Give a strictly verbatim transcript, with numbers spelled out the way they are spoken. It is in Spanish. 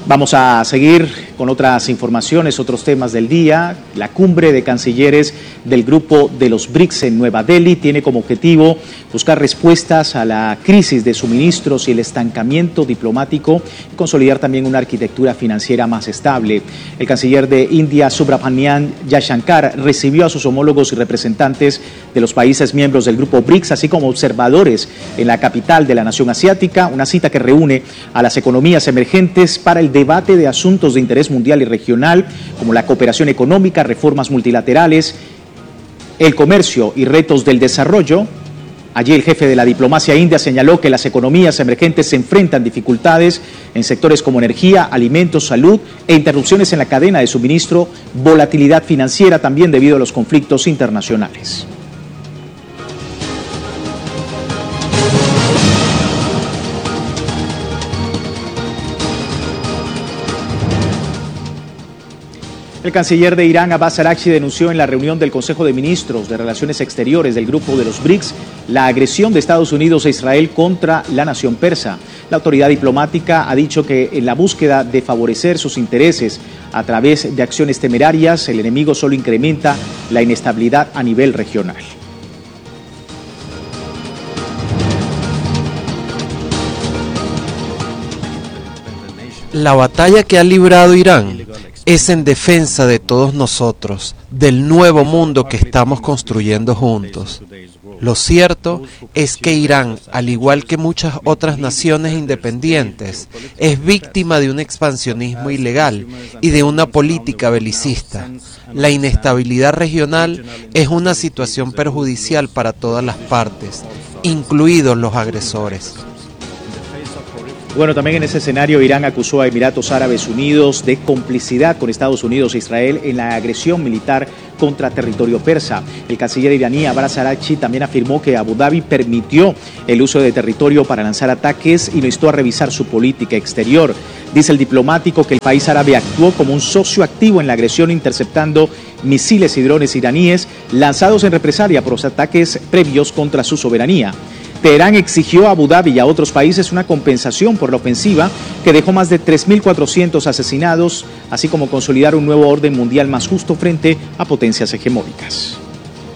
Vamos a seguir con otras informaciones, otros temas del día. La cumbre de cancilleres del grupo de los BRICS en Nueva Delhi tiene como objetivo buscar respuestas a la crisis de suministros y el estancamiento diplomático y consolidar también una arquitectura financiera más estable. El canciller de India, Subrahmanyam Jaishankar, recibió a sus homólogos y representantes de los países miembros del grupo BRICS, así como observadores en la capital de la nación asiática, una cita que reúne a las economías emergentes para el debate de asuntos de interés mundial y regional, como la cooperación económica, reformas multilaterales, el comercio y retos del desarrollo. Allí el jefe de la diplomacia india señaló que las economías emergentes se enfrentan dificultades en sectores como energía, alimentos, salud e interrupciones en la cadena de suministro, volatilidad financiera también debido a los conflictos internacionales. El canciller de Irán, Abbas Araghchi, denunció en la reunión del Consejo de Ministros de Relaciones Exteriores del grupo de los BRICS la agresión de Estados Unidos e Israel contra la nación persa. La autoridad diplomática ha dicho que en la búsqueda de favorecer sus intereses a través de acciones temerarias, el enemigo solo incrementa la inestabilidad a nivel regional. La batalla que ha librado Irán es en defensa de todos nosotros, del nuevo mundo que estamos construyendo juntos. Lo cierto es que Irán, al igual que muchas otras naciones independientes, es víctima de un expansionismo ilegal y de una política belicista. La inestabilidad regional es una situación perjudicial para todas las partes, incluidos los agresores. Bueno, también en ese escenario Irán acusó a Emiratos Árabes Unidos de complicidad con Estados Unidos e Israel en la agresión militar contra territorio persa. El canciller iraní Abbas Araghchi también afirmó que Abu Dhabi permitió el uso de territorio para lanzar ataques y lo instó a revisar su política exterior. Dice el diplomático que el país árabe actuó como un socio activo en la agresión, interceptando misiles y drones iraníes lanzados en represalia por los ataques previos contra su soberanía. Teherán exigió a Abu Dhabi y a otros países una compensación por la ofensiva que dejó más de tres mil cuatrocientos asesinados, así como consolidar un nuevo orden mundial más justo frente a potencias hegemónicas.